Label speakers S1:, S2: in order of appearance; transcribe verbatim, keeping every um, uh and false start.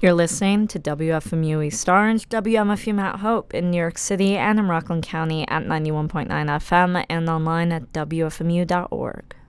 S1: You're listening to W F M U East Orange, W M F U Mount Hope in New York City and in Rockland County at ninety-one point nine F M and online at W F M U dot org.